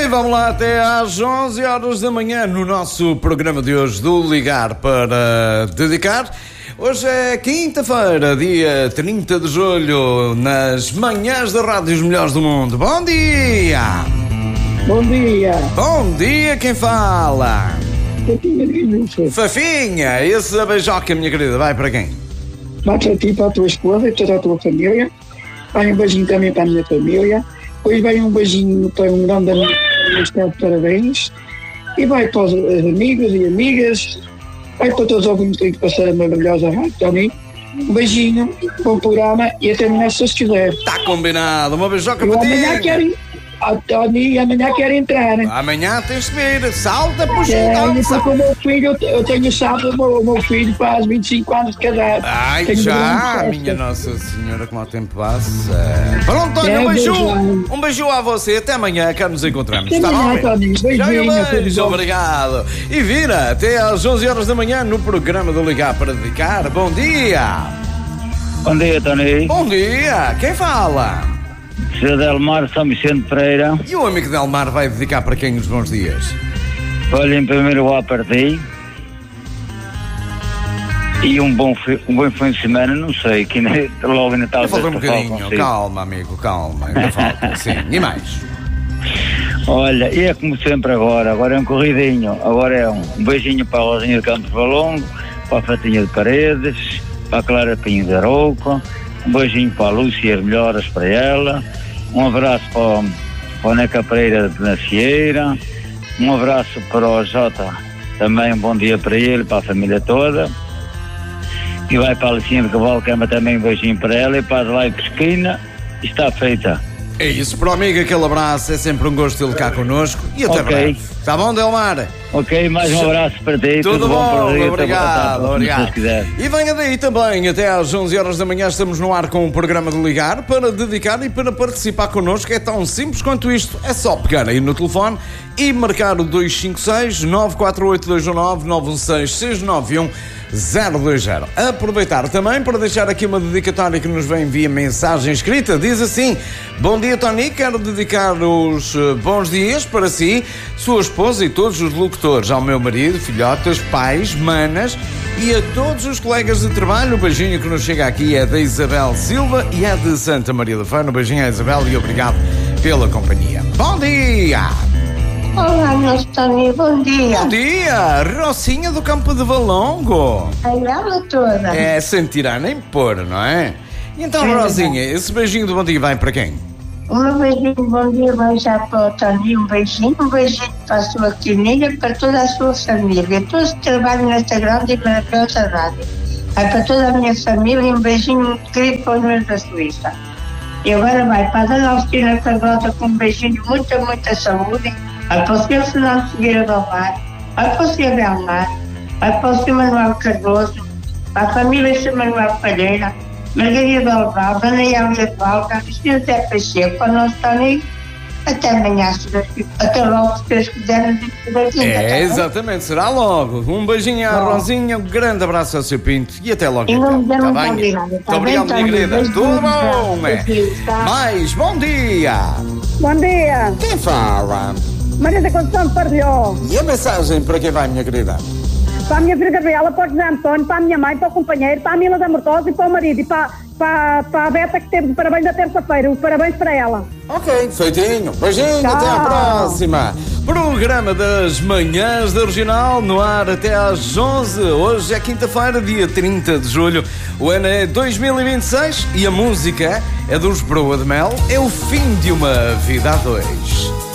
E vamos lá até às 11 horas da manhã no nosso programa de hoje do Ligar para Dedicar. Hoje é quinta-feira, dia 30 de julho, nas manhãs da Rádio Os Melhores do Mundo. Bom dia! Bom dia! Bom dia, quem fala? Fafinha. Fafinha, esse beijoca, minha querida, vai para quem? Vai para ti, para a tua esposa e toda a tua família. Vai um beijinho também para a minha família. Depois vai um beijinho para um grande amigo que está de parabéns. E vai para os amigos e amigas. Vai para todos os ouvintes que passaram a maravilhosa rádio, Tony. Um beijinho, bom programa e até amanhã se quiser. Está combinado, uma beijoca para ti. Amanhã Tony, amanhã quero entrar. Amanhã tens de vir, salta por Porque o meu filho, eu tenho sábado, o meu filho faz 25 anos de casado. Ai, tenho já, minha Nossa Senhora, como o tempo passa. Pronto, António, um beijo a você, até amanhã, cá nos encontramos. Até amanhã, Tony, beijo, obrigado. E vira, até às 11 horas da manhã no programa do Ligar para Dedicar. Bom dia. Bom dia, Tony. Bom dia, quem fala? Sr. Delmar São Vicente Pereira. E o amigo Delmar vai dedicar para quem os bons dias? Olha, em primeiro lugar para ti. E um bom fim de semana, não sei, que logo ainda está a falta um bocadinho, calma amigo, calma, ainda falta, sim, e mais? Olha, e é como sempre agora é um corridinho, agora é um beijinho para a Rosinha de Campos Valongo, para a Fatinha de Paredes, para a Clara Pinho de Arouca, um beijinho para a Lúcia e as melhoras para ela, um abraço para o Neca Pereira de Penacieira, um abraço para o Jota, também um bom dia para ele, para a família toda, e vai para a Alicinha de Cavalcama também um beijinho para ela, e para a Adelaide Pesquina, está feita. É isso, para o amigo, aquele abraço, é sempre um gosto de ele cá connosco e até breve. Está bom, Delmar? Ok, mais um abraço para ti. Tudo bom para ti, obrigado. E venha daí também, até às 11 horas da manhã estamos no ar com o programa de Ligar para Dedicar e para participar connosco. É tão simples quanto isto, é só pegar aí no telefone e marcar o 256 948 219 916 691 020. Aproveitar também para deixar aqui uma dedicatória que nos vem via mensagem escrita. Diz assim: bom dia, Tony, quero dedicar os bons dias para si, sua esposa e todos os locutores, ao meu marido, filhotas, pais, manas e a todos os colegas de trabalho. O beijinho que nos chega aqui é da Isabel Silva e é de Santa Maria da Feira. Um beijinho à Isabel e obrigado pela companhia. Bom dia! Olá, meu Tony, bom dia. Bom dia, Rocinha do Campo de Valongo. A ela toda. É, sem tirar nem pôr, não é? E então, Rosinha, esse beijinho do bom dia vai para quem? Um beijinho, bom dia, vai já para o Tony, um beijinho para a sua família, para toda a sua família, todos que trabalham nesta grande e maravilhosa rádio. Vai para toda a minha família, um beijinho muito querido para os meus da Suíça. E agora vai para a Dona Alcina Carlota com um beijinho de muita saúde. Vai para o Sr. Fernando Figueira do Mar, vai para o Sr. Belmar, vai para o Sr. Manuel Cardoso, para a família Sr. Manuel Palheira, Margarida Alval, Ana Yália de Valga, o Sr. Zé Pacheco, para o nosso Tony. Até amanhã, até logo, se Deus quiser. É, exatamente, será logo. Um beijinho à Rosinha, um grande abraço ao seu Pinto e até logo. Então. Está bem? Muito obrigado, minha querida. Tudo bom? Mais, bom dia. Bom dia. Quem fala? Maria da Conceição de Pardilhó. E a mensagem para quem vai, minha querida? Para a minha filha Gabriela, para o José António, para a minha mãe, para o companheiro, para a Mila da Mortosa e para o marido. E para a Beta que teve de parabéns da terça-feira. Os parabéns para ela. Ok, feitinho. Beijinho, tchau. Até à próxima. Programa das Manhãs da Regional no ar até às 11. Hoje é quinta-feira, dia 30 de julho. O ano é 2026 e a música é dos Broa de Mel. É o fim de uma vida a dois.